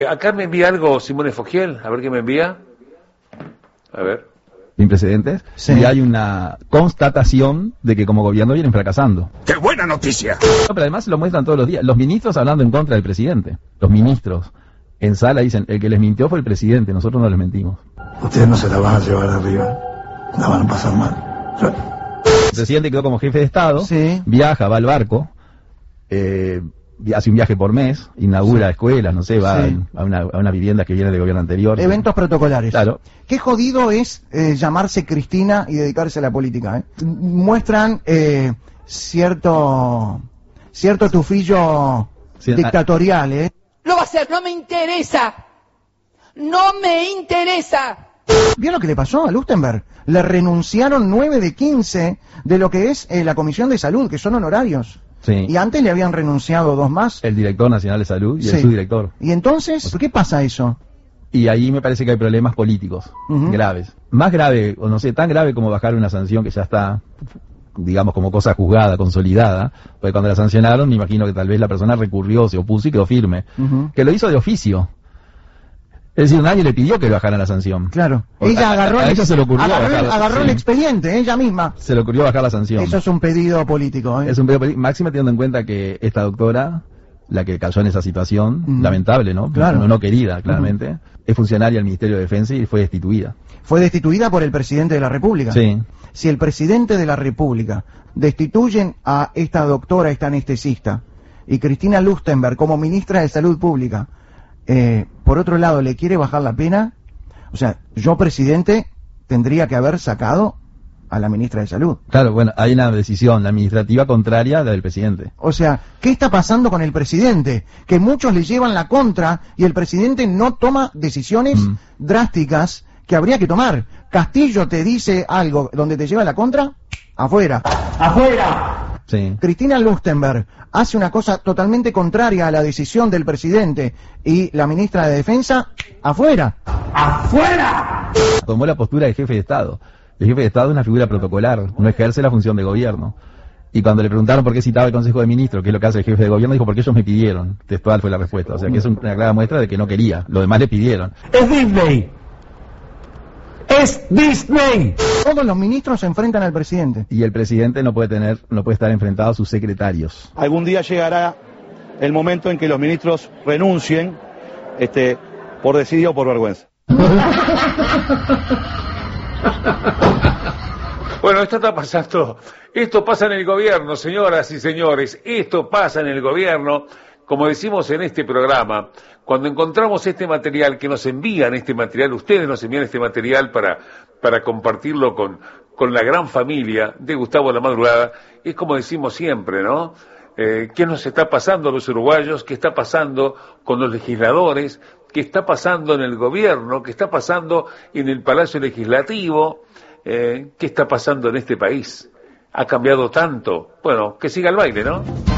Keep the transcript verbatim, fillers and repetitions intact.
Acá me envía algo Simone Fogiel, a ver qué me envía. A ver. Sin precedentes, sí. Y hay una constatación de que como gobierno vienen fracasando. ¡Qué buena noticia! No, pero además lo muestran todos los días. Los ministros hablando en contra del presidente. Los ministros en sala dicen, el que les mintió fue el presidente, nosotros no les mentimos. Ustedes no se la van a llevar arriba, la van a pasar mal. Yo... El presidente quedó como jefe de Estado, sí. Viaja, va al barco, eh, hace un viaje por mes, inaugura sí. escuelas, no sé, va sí. a, una, a una vivienda que viene del gobierno anterior. Eventos protocolares. Claro. Qué jodido es eh, llamarse Cristina y dedicarse a la política. ¿eh? Muestran eh, cierto cierto tufillo sí, dictatorial. ¿eh? Lo va a hacer, no me interesa. No me interesa. ¿Vio lo que le pasó a Lustenberg? Le renunciaron nueve de quince de lo que es eh, la Comisión de Salud, que son honorarios. Sí. Y antes le habían renunciado dos más. El director nacional de salud y sí. el subdirector. ¿Y entonces por qué pasa eso? Y ahí me parece que hay problemas políticos uh-huh. graves. Más grave, o no sé, tan grave como bajar una sanción que ya está, digamos, como cosa juzgada, consolidada. Porque cuando la sancionaron, me imagino que tal vez la persona recurrió, se opuso y quedó firme. Uh-huh. Que lo hizo de oficio. Es decir, nadie le pidió que bajaran la sanción. Claro. Porque ella agarró, a, a ella se le ocurrió agarró, bajar la, agarró sí. el expediente, ella misma. Se le ocurrió bajar la sanción. Eso es un pedido político. ¿eh? Es un pedido político, máxima teniendo en cuenta que esta doctora, la que cayó en esa situación, uh-huh. lamentable, ¿no? Claro. No, no querida, claramente, uh-huh. es funcionaria del Ministerio de Defensa y fue destituida. Fue destituida por el presidente de la República. Sí. Si el presidente de la República destituyen a esta doctora, esta anestesista, y Cristina Lustenberg como ministra de Salud Pública, Eh, por otro lado, le quiere bajar la pena, o sea, yo presidente tendría que haber sacado a la ministra de Salud. Claro, bueno, hay una decisión administrativa contraria a la del presidente. O sea, ¿qué está pasando con el presidente? Que muchos le llevan la contra y el presidente no toma decisiones mm. drásticas que habría que tomar. Castillo te dice algo donde te lleva la contra, afuera. ¡Afuera! Sí. Cristina Lustenberg hace una cosa totalmente contraria a la decisión del presidente y la ministra de Defensa, afuera. ¡Afuera! Tomó la postura de jefe de Estado. El jefe de Estado es una figura protocolar, no ejerce la función de gobierno. Y cuando le preguntaron por qué citaba el Consejo de Ministros, que es lo que hace el jefe de gobierno, dijo, porque ellos me pidieron. Textual fue la respuesta. O sea que es una clara muestra de que no quería. Lo demás le pidieron. Es Disney. Es Disney. Todos los ministros se enfrentan al presidente. Y el presidente no puede tener, no puede estar enfrentado a sus secretarios. Algún día llegará el momento en que los ministros renuncien, este, por desidia o por vergüenza. Bueno, esto está pasando, esto pasa en el gobierno, señoras y señores, esto pasa en el gobierno, como decimos en este programa. Cuando encontramos este material, que nos envían este material, ustedes nos envían este material para, para compartirlo con, con la gran familia de Gustavo La Madrugada, es como decimos siempre, ¿no? Eh, ¿Qué nos está pasando a los uruguayos? ¿Qué está pasando con los legisladores? ¿Qué está pasando en el gobierno? ¿Qué está pasando en el Palacio Legislativo? Eh, ¿Qué está pasando en este país? ¿Ha cambiado tanto? Bueno, que siga el baile, ¿no?